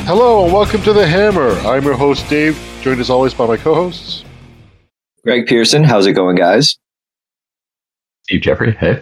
Hello and welcome to The Hammer. I'm your host, Dave, joined as always by my co-hosts. Greg Pearson, how's it going, guys? Steve Jeffrey, hey.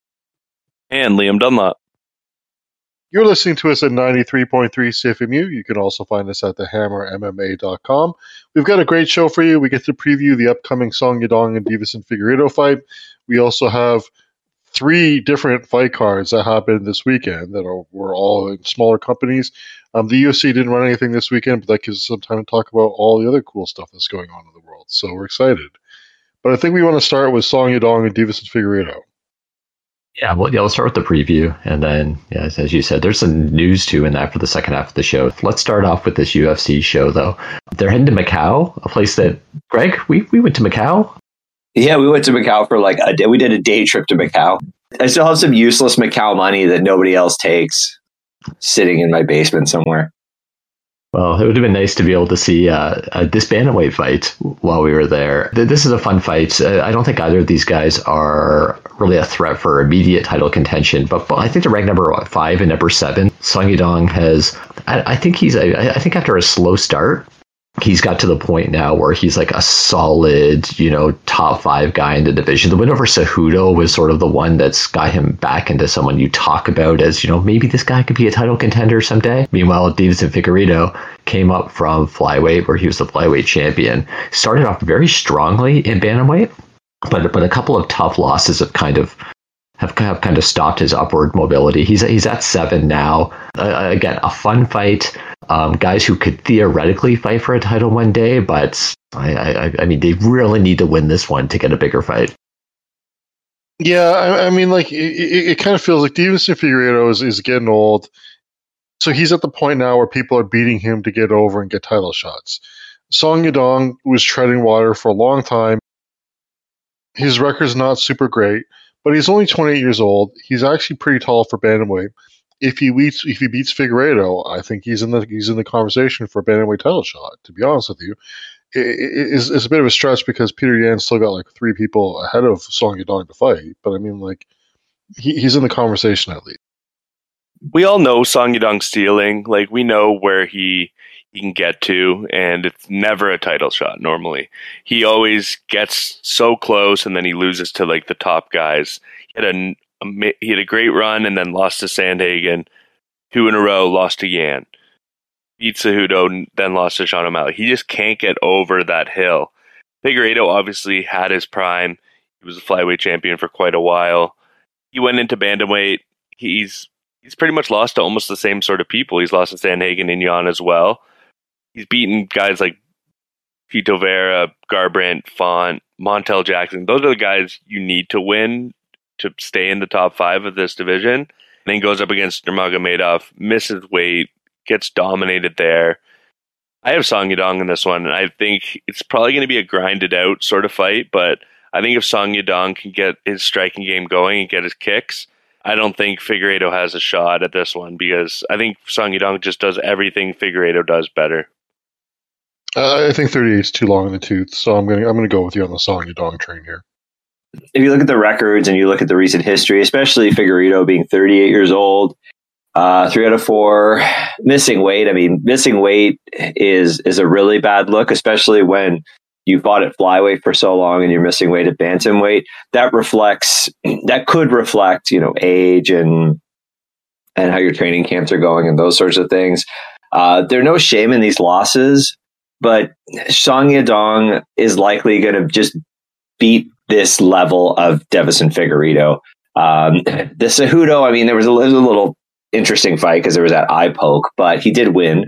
And Liam Dunlop. You're listening to us at 93.3 CFMU. You can also find us at thehammermma.com. We've got a great show for you. We get to preview the upcoming Song Yadong and Deiveson Figueiredo fight. We also have 3 different fight cards that happened this weekend were all in smaller companies. The UFC didn't run anything this weekend, but that gives us some time to talk about all the other cool stuff that's going on in the world. So we're excited. But I think we want to start with Song Yadong and Deiveson Figueiredo. Yeah, we'll start with the preview. And then, as you said, there's some news too in that for the second half of the show. Let's start off with this UFC show, though. They're heading to Macau, a place that, Greg, we went to Macau. Yeah, we went to Macau for like a day. We did a day trip to Macau. I still have some useless Macau money that nobody else takes sitting in my basement somewhere. Well, it would have been nice to be able to see this bantamweight fight while we were there. This is a fun fight. I don't think either of these guys are really a threat for immediate title contention, but I think they're ranked number 5 and number 7. Song Yadong has, I think after a slow start, he's got to the point now where he's like a solid, top 5 guy in the division. The win over Cejudo was sort of the one that's got him back into someone you talk about as, maybe this guy could be a title contender someday. Meanwhile, Deiveson Figueiredo came up from flyweight, where he was the flyweight champion. Started off very strongly in bantamweight, but a couple of tough losses have kind of stopped his upward mobility. He's at 7 now. Again, a fun fight. Guys who could theoretically fight for a title one day, but I mean, they really need to win this one to get a bigger fight. Yeah, I mean, like, it kind of feels like Deiveson Figueiredo is getting old. So he's at the point now where people are beating him to get over and get title shots. Song Yadong was treading water for a long time. His record's not super great, but he's only 28 years old. He's actually pretty tall for bantamweight. If he beats Figueiredo, I think he's in the conversation for a bantamweight title shot. To be honest with you, it's a bit of a stretch because Peter Yan still got like 3 people ahead of Song Yadong to fight. But I mean, like, he's in the conversation at least. We all know Song Yadong's ceiling. Like, we know where he can get to, and it's never a title shot normally. He always gets so close, and then he loses to like the top guys. He had a great run and then lost to Sandhagen. 2 in a row, lost to Yan. Beat Cejudo, then lost to Sean O'Malley. He just can't get over that hill. Figueiredo obviously had his prime. He was a flyweight champion for quite a while. He went into bantamweight. He's pretty much lost to almost the same sort of people. He's lost to Sandhagen and Yan as well. He's beaten guys like Chito Vera, Garbrandt, Font, Montel Jackson. Those are the guys you need to win to stay in the top 5 of this division. And then goes up against Nurmagomedov, misses weight, gets dominated there. I have Song Yadong in this one, and I think it's probably going to be a grinded out sort of fight, but I think if Song Yadong can get his striking game going and get his kicks, I don't think Figueiredo has a shot at this one, because I think Song Yadong just does everything Figueiredo does better. I think 38 is too long in the tooth, so I'm gonna go with you on the Song Yadong train here. If you look at the records and you look at the recent history, especially Figueiredo being 38 years old, 3 out of 4, missing weight. I mean, missing weight is a really bad look, especially when you fought at flyweight for so long and you're missing weight at bantamweight. That could reflect, age and how your training camps are going and those sorts of things. There's no shame in these losses, but Song Yadong is likely going to just beat this level of Deiveson Figueiredo. The Cejudo, I mean, there was a little interesting fight because there was that eye poke, but he did win.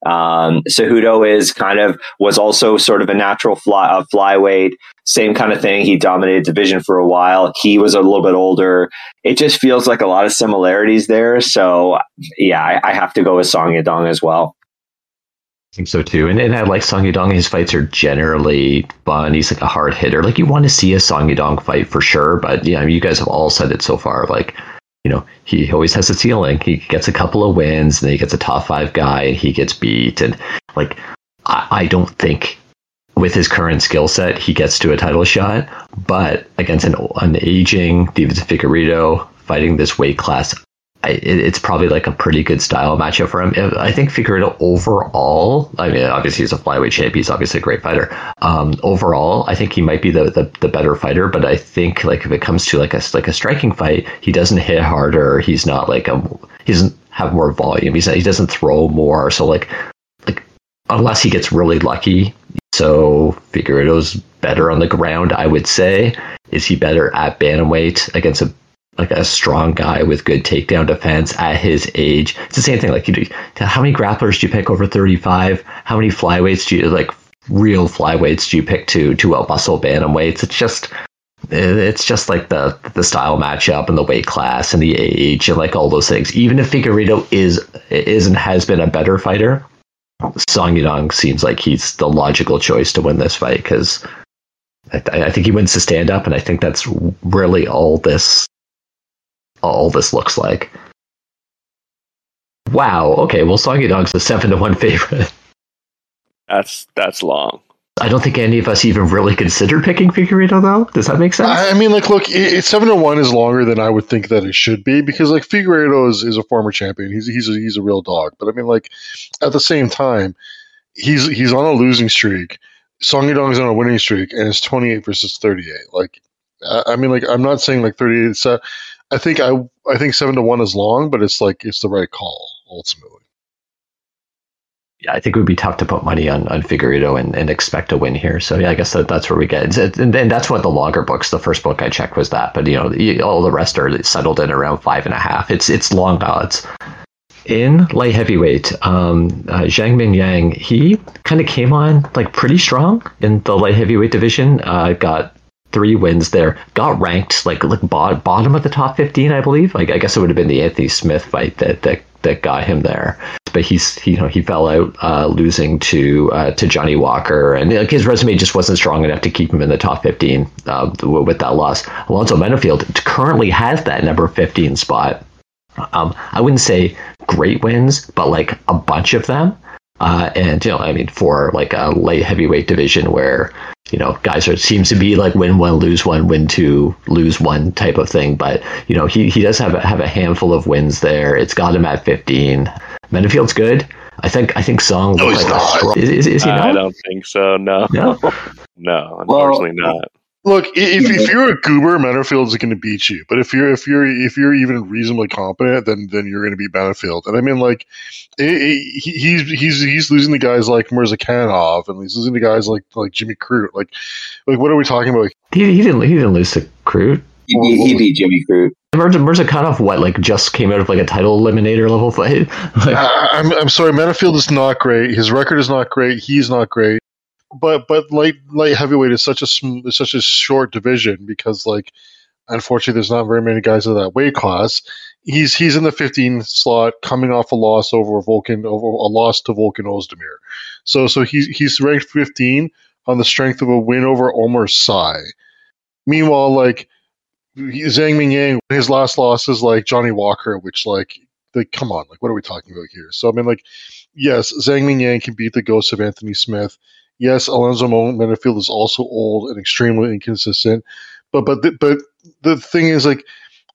Cejudo was also sort of a natural flyweight, same kind of thing. He dominated division for a while. He was a little bit older. It just feels like a lot of similarities there. So yeah, I have to go with Song Yadong as well. I think so too. And I like Song Yadong. His fights are generally fun. He's like a hard hitter. Like, you want to see a Song Yadong fight for sure. But yeah, I mean, you guys have all said it so far. Like, he always has a ceiling. He gets a couple of wins, and then he gets a top 5 guy, and he gets beat. And like, I don't think with his current skill set he gets to a title shot. But against an aging Deiveson Figueiredo fighting this weight class it's probably like a pretty good style matchup for him. I think Figueiredo overall, I mean, obviously he's a flyweight champ. He's obviously a great fighter. Overall, I think he might be the better fighter. But I think like if it comes to like a striking fight, he doesn't hit harder. He's not like he doesn't have more volume. He doesn't throw more. So like unless he gets really lucky. So Figueiredo's better on the ground, I would say. Is he better at bantamweight against a strong guy with good takedown defense at his age? It's the same thing. Like, how many grapplers do you pick over 35? How many flyweights do you real flyweights do you pick to outmuscle bantamweights? It's just like the style matchup and the weight class and the age and like all those things. Even if Figueiredo is and has been a better fighter, Song Yadong seems like he's the logical choice to win this fight because I think he wins the stand up, and I think that's really all this looks like. Wow. Okay. Well, Song Yadong's a 7-1 favorite. That's long. I don't think any of us even really considered picking Figueiredo, though. Does that make sense? I mean, like, look, 7-1 is longer than I would think that it should be because, like, Figueiredo is a former champion. He's a real dog. But I mean, like, at the same time, he's on a losing streak. Song Yadong's on a winning streak, and it's 28 versus 38. Like, I mean, like, I'm not saying like 38. So I think 7-1 is long, but it's the right call ultimately. Yeah, I think it would be tough to put money on Figueiredo and expect a win here. So yeah, I guess that's where we get. And that's what the longer books. The first book I checked was that, but all the rest are settled in around 5.5. It's long odds. In light heavyweight, Zhang Yang, he kind of came on like pretty strong in the light heavyweight division. Got 3 wins there. Got ranked like bottom of the top 15, I believe. Like I guess it would have been the Anthony Smith fight that got him there. But he fell out losing to Johnny Walker, and like his resume just wasn't strong enough to keep him in the top 15 with that loss. Alonzo Menafield currently has that number 15 spot. I wouldn't say great wins, but like a bunch of them. And I mean, for like a light heavyweight division where guys seems to be like win 1, lose 1, win 2, lose 1 type of thing. But he does have a handful of wins there. It's got him at 15. Menafield's good. I think Song. No, he's not. Is he not? I don't think so. No, unfortunately not. Look, if you're a goober, Menafield's going to beat you. But if you're even reasonably competent, then you're going to beat Menafield. And I mean, like, he's losing to guys like Mirzakhanov, and he's losing to guys like Jimmy Crute. Like what are we talking about? He didn't lose to Crute. He beat Jimmy Crute. Mirzakhanov just came out of like a title eliminator level fight. I'm sorry, Menafield is not great. His record is not great. He's not great. But light heavyweight is such a short division because, like, unfortunately there's not very many guys of that weight class. He's in the 15 slot, coming off a loss to Volkan Ozdemir. So he's ranked 15 on the strength of a win over Omar Sy. Meanwhile, like, Zhang Mingyang, his last loss is like Johnny Walker, which like come on, like, what are we talking about here? So I mean, like, yes, Zhang Mingyang can beat the ghost of Anthony Smith. Yes, Alonzo Menafield is also old and extremely inconsistent. But the thing is, like,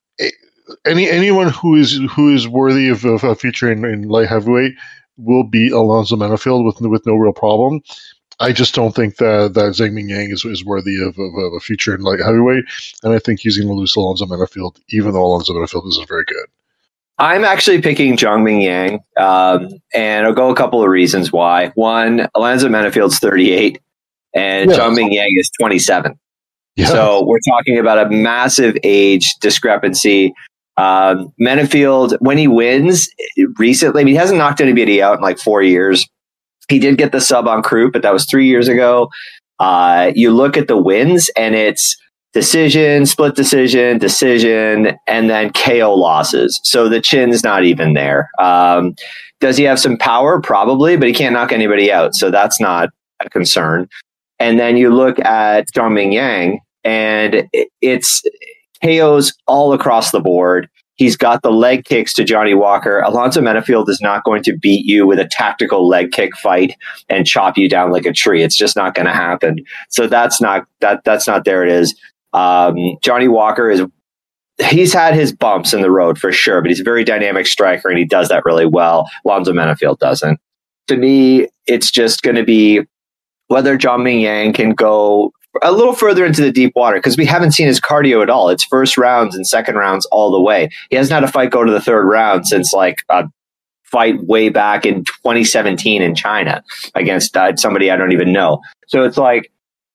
anyone who is worthy of featuring in light heavyweight will beat Alonzo Menafield with no real problem. I just don't think that Zhang Mingyang is worthy of a feature in light heavyweight, and I think he's going to lose to Alonzo Menafield, even though Alonzo Menafield isn't very good. I'm actually picking Zhang Mingyang, and I'll go a couple of reasons why. One, Alonzo Menafield's 38, and Zhang Mingyang is 27. Yeah. So we're talking about a massive age discrepancy. Menafield, when he wins recently, I mean, he hasn't knocked anybody out in like 4 years. He did get the sub on Crute, but that was 3 years ago. You look at the wins, and it's decision, split decision, and then KO losses. So the chin's not even there. Does he have some power? Probably, but he can't knock anybody out. So that's not a concern. And then you look at Zhang Mingyang, and it's KOs all across the board. He's got the leg kicks to Johnny Walker. Alonzo Menafield is not going to beat you with a tactical leg kick fight and chop you down like a tree. It's just not going to happen. So that's not there. It is. Johnny Walker is he's had his bumps in the road for sure, but he's a very dynamic striker and he does that really well. Alonzo Menefield doesn't. To me, it's just going to be whether Zhang Yang can go a little further into the deep water, because we haven't seen his cardio at all. It's first rounds and second rounds all the way. He hasn't had a fight go to the third round since like a fight way back in 2017 in China against somebody I don't even know. So it's like,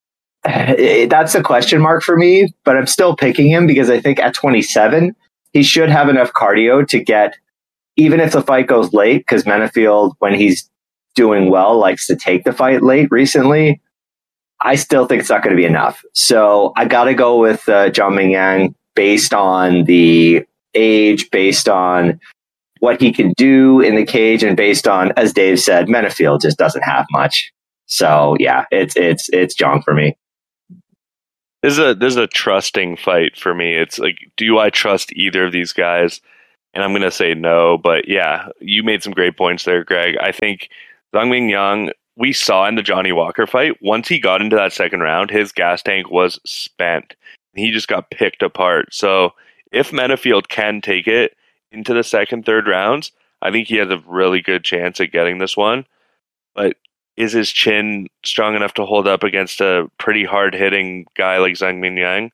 that's a question mark for me, but I'm still picking him because I think at 27, he should have enough cardio to get, even if the fight goes late, because Menefield, when he's doing well, likes to take the fight late recently. I still think it's not going to be enough. So I got to go with Zhang Yang based on the age, based on what he can do in the cage, and based on, as Dave said, Menefield just doesn't have much. So yeah, it's Zhang for me. This is a trusting fight for me. It's like, do I trust either of these guys? And I'm going to say no. But yeah, you made some great points there, Greg. I think Zhang Yang, we saw in the Johnny Walker fight, once he got into that second round, his gas tank was spent. He just got picked apart. So if Menefield can take it into the second, third rounds, I think he has a really good chance at getting this one. But is his chin strong enough to hold up against a pretty hard-hitting guy like Zhang Yang?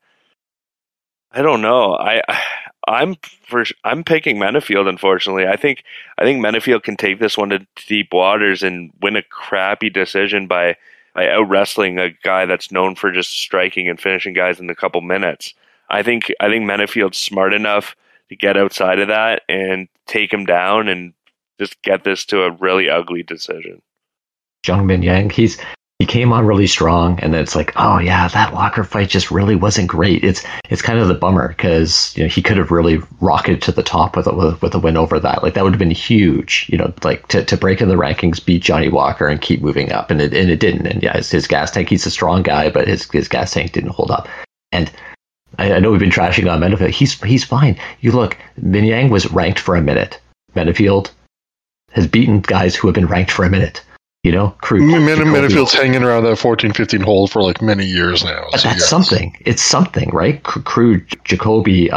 I don't know. I'm picking Menefield, unfortunately. I think Menefield can take this one to deep waters and win a crappy decision by out wrestling a guy that's known for just striking and finishing guys in a couple minutes. I think Menefield's smart enough to get outside of that and take him down and just get this to a really ugly decision. Zhang Yang, he came on really strong, and then it's like, oh yeah, that Walker fight just really wasn't great. It's kind of the bummer, because he could have really rocketed to the top with a win over that. Like, that would have been huge, like to break in the rankings, beat Johnny Walker, and keep moving up, and it didn't. And yeah, his gas tank, he's a strong guy, but his gas tank didn't hold up. And I know we've been trashing on Menefield. He's fine. You look, Min Yang was ranked for a minute. Menefield has beaten guys who have been ranked for a minute. Menefield's hanging around that 14-15 hold for like many years now. But so that's something. It's something, right? Crew, Jacoby,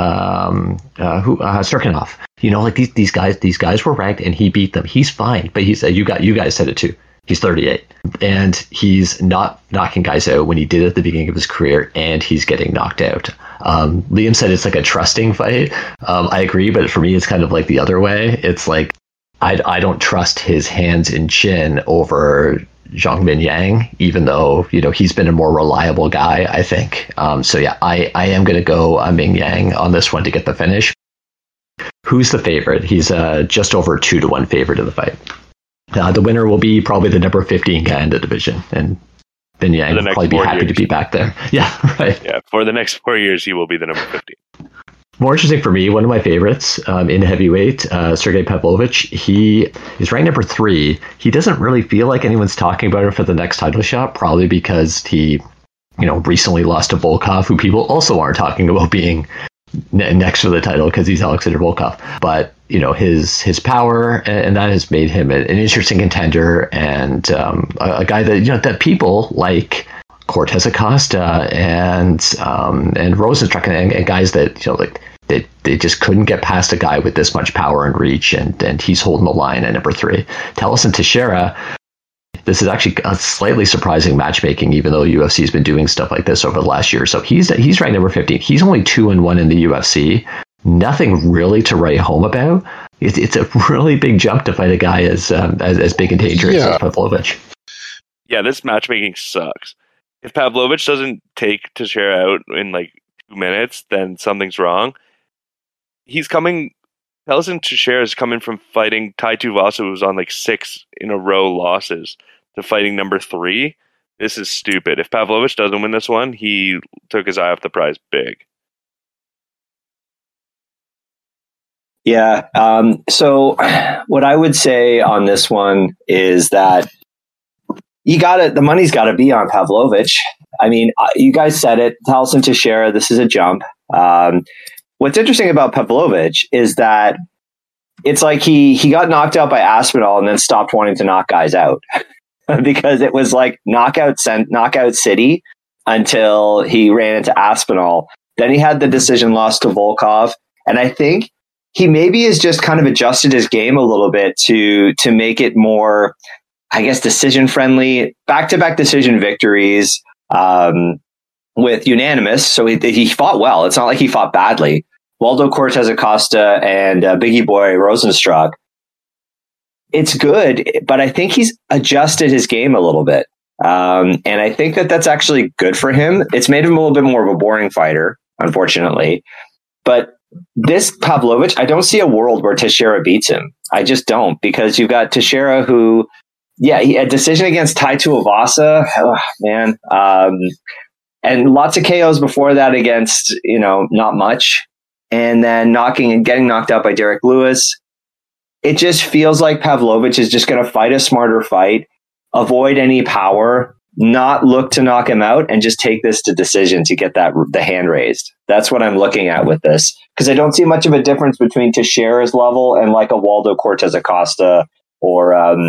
Sturkinov. Like these guys were ranked, and he beat them. He's fine, but you guys said it too. He's 38, and he's not knocking guys out when he did at the beginning of his career, and he's getting knocked out. Liam said it's like a trusting fight. I agree, but for me, it's kind of like the other way. It's like, I don't trust his hands and chin over Zhang Yang, even though he's been a more reliable guy, I think. So yeah, I am going to go Ming Yang on this one to get the finish. Who's the favorite? He's just over 2-1 favorite in the fight. The winner will be probably the number 15 guy in the division, and Ming Yang will probably be happy to be back there. Yeah, right. Yeah, for the next 4 years, he will be the number 15. More interesting for me, one of my favorites in heavyweight, Sergey Pavlovich. He is ranked number 3. He doesn't really feel like anyone's talking about him for the next title shot, probably because he, recently lost to Volkov, who people also aren't talking about being next for the title because he's Alexander Volkov. But his power, and that has made him an interesting contender, and a guy that that people like Cortez Acosta and Rosenstruck and guys that they just couldn't get past a guy with this much power and reach, and he's holding the line at number 3. Taliesin Teixeira, this is actually a slightly surprising matchmaking, even though UFC has been doing stuff like this over the last year. So he's ranked number 15. He's only 2-1 in the UFC. Nothing really to write home about. It's a really big jump to fight a guy as big and dangerous as Pavlovich. Yeah, this matchmaking sucks. If Pavlovich doesn't take Teixeira out in like 2 minutes, then something's wrong. Taliesin Teixeira is coming from fighting Tai Tuivasa, who was on like 6 in a row losses, to fighting number 3. This is stupid. If Pavlovich doesn't win this one, he took his eye off the prize big. Yeah. So what I would say on this one is that the money's got to be on Pavlovich. I mean, you guys said it. Taliesin Teixeira, this is a jump. What's interesting about Pavlovich is that it's like he got knocked out by Aspinall and then stopped wanting to knock guys out because it was like knockout city until he ran into Aspinall. Then he had the decision loss to Volkov. And I think he maybe has just kind of adjusted his game a little bit to make it more, I guess, decision friendly. Back-to-back decision victories with unanimous. So he fought well. It's not like he fought badly. Waldo Cortez Acosta and Biggie Boy Rosenstruck. It's good, but I think he's adjusted his game a little bit. And I think that's actually good for him. It's made him a little bit more of a boring fighter, unfortunately. But this Pavlovich, I don't see a world where Teixeira beats him. I just don't, because you've got Teixeira who, a decision against Tai Tuivasa, man. And lots of KOs before that against, not much. And then getting knocked out by Derek Lewis. It just feels like Pavlovich is just going to fight a smarter fight, avoid any power, not look to knock him out, and just take this to decision to get the hand raised. That's what I'm looking at with this, because I don't see much of a difference between Teixeira's level and like a Waldo Cortez Acosta or